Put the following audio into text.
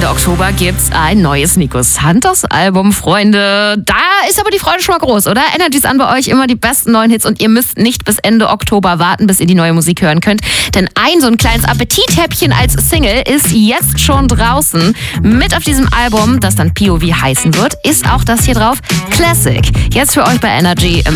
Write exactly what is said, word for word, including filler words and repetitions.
Ende Oktober gibt's ein neues Nico Santos Album, Freunde. Da ist aber die Freude schon mal groß, oder? Energy's an bei euch, immer die besten neuen Hits und ihr müsst nicht bis Ende Oktober warten, bis ihr die neue Musik hören könnt. Denn ein so ein kleines Appetithäppchen als Single ist jetzt schon draußen. Mit auf diesem Album, das dann P O V heißen wird, ist auch das hier drauf, Classic. Jetzt für euch bei Energy im